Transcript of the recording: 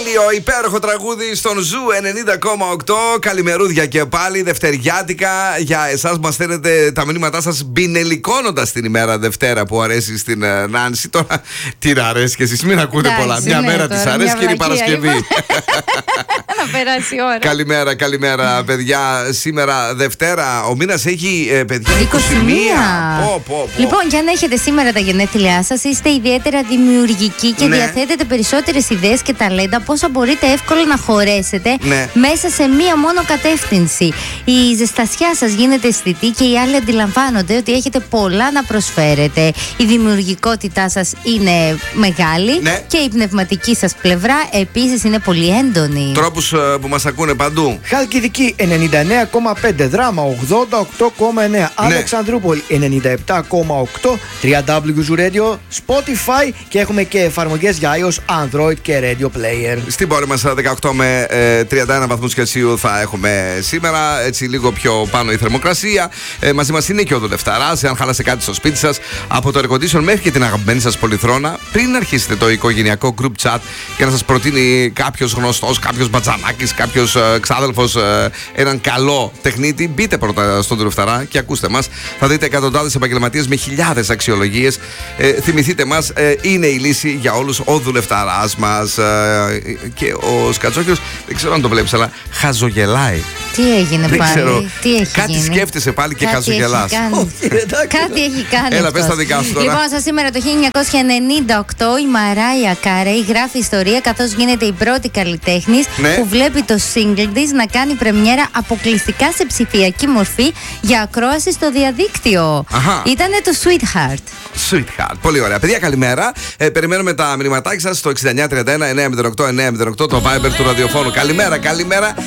Τέλειο, υπέροχο τραγούδι στον Ζου 90,8. Καλημερούδια και πάλι, δευτεριάτικα. Για εσάς μας στέλνετε τα μηνύματά σας μπινελικώνοντας την ημέρα Δευτέρα που αρέσει στην Νάνση. Τώρα τι να αρέσει και εσείς, μην ακούτε πολλά. Μια μέρα της αρέσει και είναι η Παρασκευή. Να περάσει η ώρα. Καλημέρα, παιδιά. Σήμερα Δευτέρα, ο μήνας έχει, παιδιά, 21. Λοιπόν, και αν έχετε σήμερα τα γενέθλιά σας, είστε ιδιαίτερα δημιουργικοί και διαθέτετε περισσότερες ιδέες και ταλέντα πόσα μπορείτε εύκολα να χωρέσετε μέσα σε μία μόνο κατεύθυνση. Η ζεστασιά σας γίνεται αισθητή και οι άλλοι αντιλαμβάνονται ότι έχετε πολλά να προσφέρετε. Η δημιουργικότητά σας είναι μεγάλη και η πνευματική σας πλευρά επίσης είναι πολύ έντονη. Τρόπους που μας ακούνε παντού. Χαλκιδική 99,5, Δράμα 88,9, Αλεξανδρούπολη 97,8, www Radio, Spotify και έχουμε και εφαρμογές για iOS, Android και Radio Player. Στην πόλη μας 18 με 31 βαθμούς Κελσίου θα έχουμε σήμερα, έτσι λίγο πιο πάνω η θερμοκρασία. Μαζί μας είναι και ο Δουλευταράς. Αν χάλασε κάτι στο σπίτι σας, από το air condition μέχρι και την αγαπημένη σας πολυθρόνα, πριν αρχίσετε το οικογενειακό group chat και να σας προτείνει κάποιος γνωστός, κάποιος μπατζανάκης, κάποιος ξάδελφος έναν καλό τεχνίτη, μπείτε πρώτα στον Δουλευταρά και ακούστε μας. Θα δείτε εκατοντάδες επαγγελματίες με χιλιάδες αξιολογίες. Θυμηθείτε μας, είναι η λύση για όλους ο Δουλευταράς μας. Και ο Σκατσόκιος, δεν ξέρω αν το βλέπεις, αλλά χαζογελάει. Τι έγινε δεν πάλι, ξέρω. τι έχει κάτι γίνει. Σκέφτεσαι πάλι και χαζογελάς. Κάτι έχει κάνει. Έλα, πες τα δικά σου τώρα. Λοιπόν, σας σήμερα το 1998 η Μαράια Κάρεϊ γράφει ιστορία καθώς γίνεται η πρώτη καλλιτέχνης που βλέπει το single της να κάνει πρεμιέρα αποκλειστικά σε ψηφιακή μορφή για ακρόαση στο διαδίκτυο. Ήτανε το Sweetheart. Sweetheart. Πολύ ωραία. Παιδιά, καλημέρα. Περιμένουμε τα μηνυματάκια σας στο 6931-908-908, το Viber του ραδιοφώνου. Καλημέρα.